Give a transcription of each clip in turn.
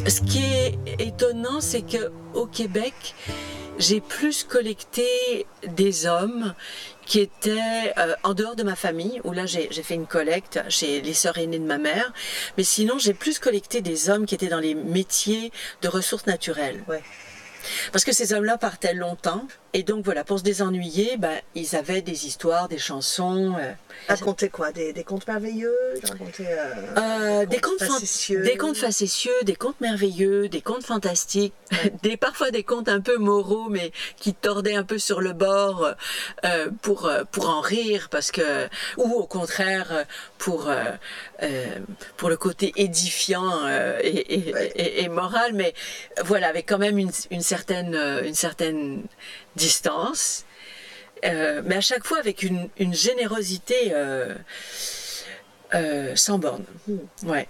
Ce qui est étonnant, c'est qu'au Québec, j'ai plus collecté des hommes qui étaient en dehors de ma famille, où là j'ai fait une collecte chez les sœurs aînées de ma mère, mais sinon j'ai plus collecté des hommes qui étaient dans les métiers de ressources naturelles. Ouais. Parce que ces hommes-là partaient longtemps, et donc voilà, pour se désennuyer, ils avaient des histoires, des chansons. Raconter quoi? Des contes merveilleux? Des contes facétieux, des contes merveilleux, des contes fantastiques, parfois des contes un peu moraux, mais qui tordaient un peu sur le bord pour en rire, parce que, ou au contraire pour le côté édifiant et moral, mais voilà, avec quand même une certaine distance. Mais à chaque fois avec une générosité sans borne. Ouais.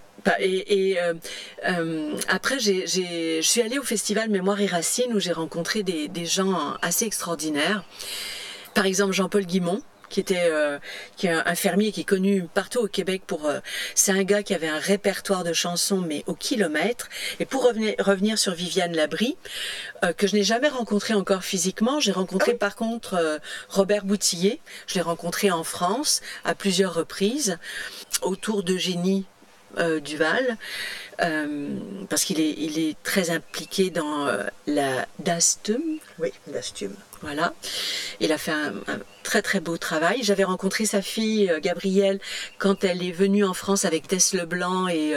Après, je suis allée au festival Mémoire et Racines où j'ai rencontré des gens assez extraordinaires. Par exemple, Jean-Paul Guimond, qui est un fermier qui est connu partout au Québec c'est un gars qui avait un répertoire de chansons mais au kilomètre. Et pour revenir sur Viviane Labrie, que je n'ai jamais rencontré encore physiquement, j'ai rencontré par contre Robert Boutillier. Je l'ai rencontré en France à plusieurs reprises autour d'Eugénie Duval, parce qu'il est très impliqué dans la Dastum. Oui, Dastum. Voilà, il a fait un très très beau travail. J'avais rencontré sa fille Gabrielle quand elle est venue en France avec Tess Leblanc et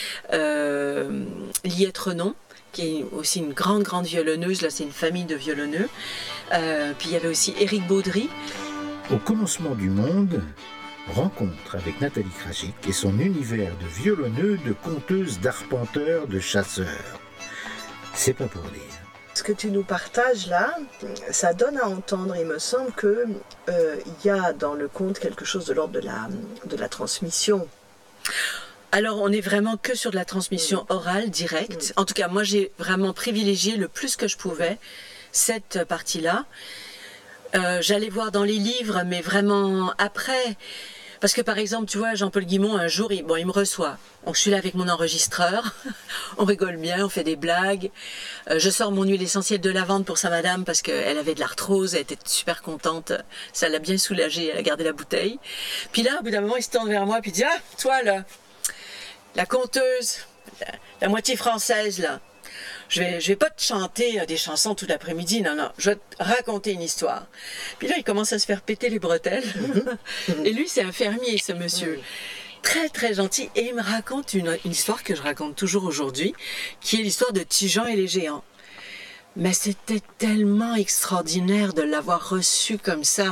Liette Renon, qui est aussi une grande violonneuse. Là, c'est une famille de violonneux. Puis il y avait aussi Éric Baudry. Au commencement du monde, rencontre avec Nathalie Krajcik et son univers de violonneux, de conteuse, d'arpenteur, de chasseur. C'est pas pour dire. Ce que tu nous partages là, ça donne à entendre, il me semble que y a dans le conte quelque chose de l'ordre de la transmission. Alors, on n'est vraiment que sur de la transmission orale, directe. En tout cas, moi, j'ai vraiment privilégié le plus que je pouvais cette partie-là. J'allais voir dans les livres, mais vraiment après. Parce que par exemple, tu vois, Jean-Paul Guimond, un jour, il me reçoit. Donc je suis là avec mon enregistreur, on rigole bien, on fait des blagues. Je sors mon huile essentielle de lavande pour sa madame parce qu'elle avait de l'arthrose, elle était super contente. Ça l'a bien soulagée, elle a gardé la bouteille. Puis là, au bout d'un moment, il se tourne vers moi et il dit « Ah, toi là, la conteuse, la moitié française là, je vais pas te chanter des chansons tout l'après-midi, non, je vais te raconter une histoire. » Puis là, il commence à se faire péter les bretelles. Et lui, c'est un fermier, ce monsieur. Très, très gentil. Et il me raconte une histoire que je raconte toujours aujourd'hui, qui est l'histoire de Tigeon et les géants. Mais c'était tellement extraordinaire de l'avoir reçu comme ça.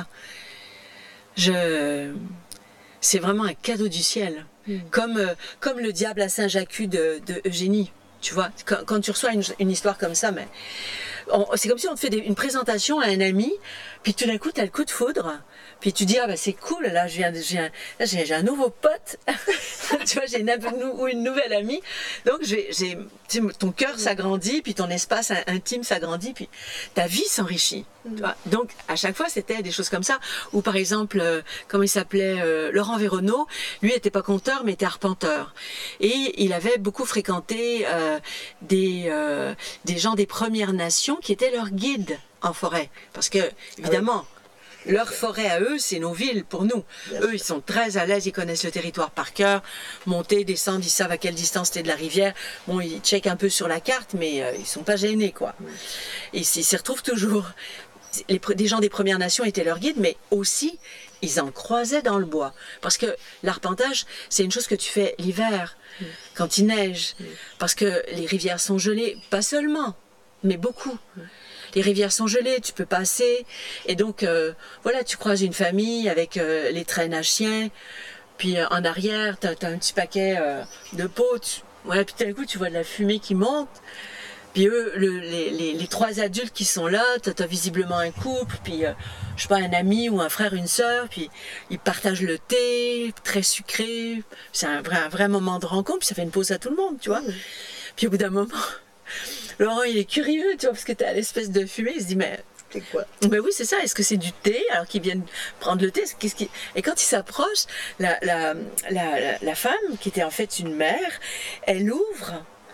C'est vraiment un cadeau du ciel. Comme le diable à Saint-Jacques de Eugénie. Tu vois, quand tu reçois une histoire comme ça, mais c'est comme si on te fait une présentation à un ami, puis tout d'un coup, tu as le coup de foudre, puis tu dis, ah ben c'est cool, là, j'ai un nouveau pote, tu vois, j'ai une nouvelle amie, donc ton cœur s'agrandit, puis ton espace intime s'agrandit, puis ta vie s'enrichit. Tu vois. Donc, à chaque fois, c'était des choses comme ça, ou par exemple, comment il s'appelait, Laurent Véronneau, lui n'était pas conteur, mais était arpenteur, et il avait beaucoup fréquenté des gens des Premières Nations qui étaient leurs guides en forêt, parce que, évidemment, leur forêt à eux, c'est nos villes pour nous. Eux, ils sont très à l'aise, ils connaissent le territoire par cœur, monter, descendre, ils savent à quelle distance t'es de la rivière. Bon, ils checkent un peu sur la carte, mais ils sont pas gênés, quoi. Et ils s'y retrouvent toujours. Des gens des Premières Nations étaient leurs guides, mais aussi, ils en croisaient dans le bois. Parce que l'arpentage, c'est une chose que tu fais l'hiver, quand il neige, parce que les rivières sont gelées, pas seulement, mais beaucoup. Les rivières sont gelées, tu peux passer, et donc voilà, tu croises une famille avec les traînes à chiens, puis en arrière, t'as un petit paquet de pots, voilà, puis d'un coup tu vois de la fumée qui monte, puis eux, les trois adultes qui sont là, t'as visiblement un couple, puis je sais pas, un ami ou un frère, une sœur, puis ils partagent le thé, très sucré, c'est un vrai moment de rencontre, puis ça fait une pause à tout le monde, tu vois. Puis au bout d'un moment, Laurent, il est curieux, tu vois, parce que tu as l'espèce de fumée, il se dit, mais... C'est quoi? Ben oui, c'est ça, est-ce que c'est du thé, alors qu'ils viennent prendre le thé, Et quand il s'approche, la femme, qui était en fait une mère, elle ouvre,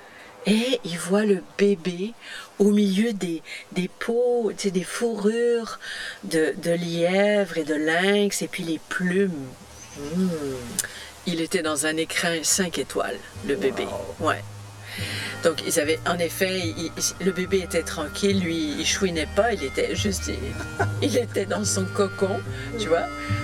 Et il voit le bébé au milieu des peaux, tu sais, des fourrures de lièvre et de lynx, et puis les plumes. Il était dans un écrin 5 étoiles, le bébé. Ouais. Donc ils avaient, en effet, le bébé était tranquille, lui il chouinait pas, il était juste, il était dans son cocon, tu vois.